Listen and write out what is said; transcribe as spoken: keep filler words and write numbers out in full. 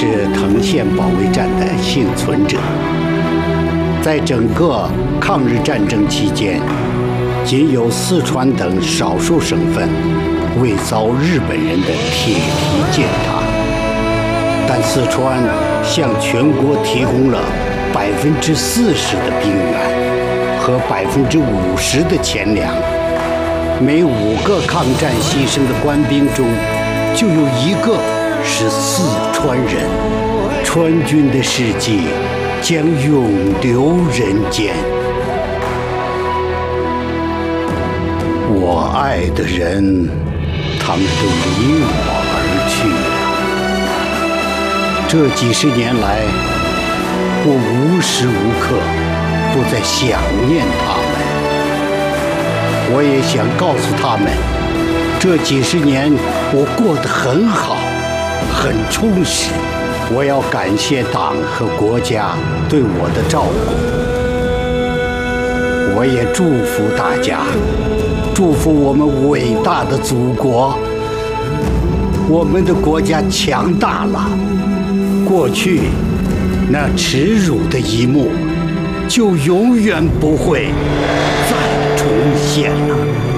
是藤县保卫战的幸存者，在整个抗日战争期间，仅有四川等少数省份未遭日本人的铁蹄践踏，但四川向全国提供了百分之四十的兵源和百分之五十的钱粮，每五个抗战牺牲的官兵中，就有一个是四川人。川军的事迹将永留人间。我爱的人，他们都离我而去了。这几十年来，我无时无刻不在想念他们。我也想告诉他们，这几十年我过得很好，很充实。我要感谢党和国家对我的照顾。我也祝福大家，祝福我们伟大的祖国。我们的国家强大了，过去那耻辱的一幕就永远不会再重现了。